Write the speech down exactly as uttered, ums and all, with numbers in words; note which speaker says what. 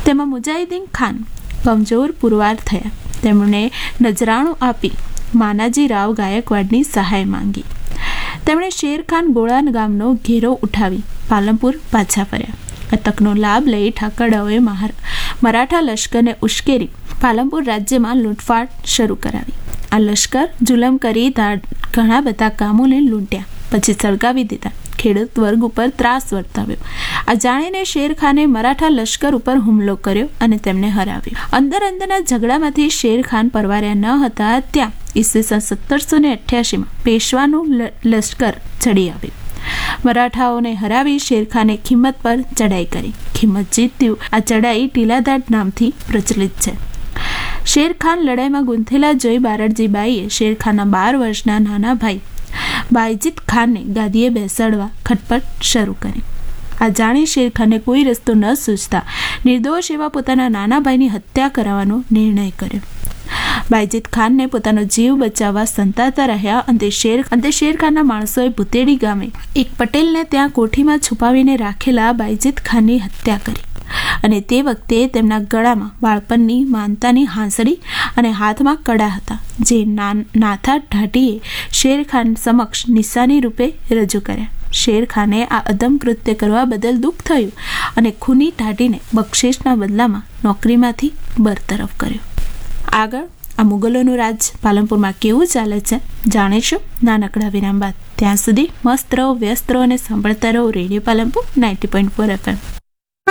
Speaker 1: તેમાં મુજાહિદીન ખાન કમજોર પુરવાર થયા. તેમણે નજરાણું આપી માનાજી રાવ ગાયકવાડની સહાય માંગી. તેમણે શેરખાન ગોળાન ગામનો ઘેરો ઉઠાવી પાલનપુર પાછા ફર્યા. આ તકનો લાભ લઈ ઠાકરડાઓએ મરાઠા લશ્કરને ઉશ્કેરી પાલનપુર રાજ્યમાં લૂંટફાટ શરૂ કરાવી. આ લશ્કર જુલમ કરી ઘણા બધા ગામોને લૂંટ્યા, પછી સળગાવી દીધા. ખેડૂત વર્ગ ઉપર ત્રાસ વર્તાવ્યો. આ જાણીને શેરખાને મરાઠા લશ્કર ઉપર હુમલો કર્યો અને તેમને હરાવ્યો. અંદર અંદરના ઝઘડામાંથી શેરખાન પરવાર્યા ન હતા ત્યાં ઈસવીસન સત્તરસો ને અઠ્યાસીમાં પેશવાનું લશ્કર ચડી આવ્યું. મરાઠાઓને હરાવી શેરખાને ખિમ્મત પર ચડાઈ કરી. ખિમ્મત જીત્યું. આ ચડાઈ ટીલાદાડ નામથી પ્રચલિત છે. શેરખાન લડાઈમાં ગૂંથેલા જોઈ બારડજી બાઈએ શેરખાનના બાર વર્ષના નાના ભાઈ બાયજીત ખાનને ગાદીએ બેસાડવા ખટપટ શરૂ કરી. આ જાણી શેરખાને કોઈ રસ્તો ન સૂઝતા નિર્દોષ એવા પોતાના નાના ભાઈની હત્યા કરાવવાનો નિર્ણય કર્યો. બાયજીત ખાનને પોતાનો જીવ બચાવવા સંતાતા રહ્યા. અંતે શેર અંતે શેરખાનના માણસોએ ભૂતેડી ગામે એક પટેલને ત્યાં કોઠીમાં છુપાવીને રાખેલા બાયજીત ખાનની હત્યા કરી અને તે વખતે તેમના ગળામાં બાળપણની માનતાની હાંસળી અને હાથમાં કડા હતા, જે નાથા ઢાટીએ શેરખાન સમક્ષ નિશાની રૂપે રજૂ કર્યા. શેરખાને આ અદમ કૃત્ય કરવા બદલ દુઃખ થયું અને ખૂની ઢાટીને બક્ષિસના બદલામાં નોકરીમાંથી બરતરફ કર્યો. આગળ આ મુગલોનું રાજ પાલનપુરમાં કેવું ચાલે છે જાણીશું નાનકડા વિરામ બાદ. ત્યાં સુધી મસ્ત રહો, વ્યસ્ત રહો અને સાંભળતા રહો radio Palanpur ninety point four F M.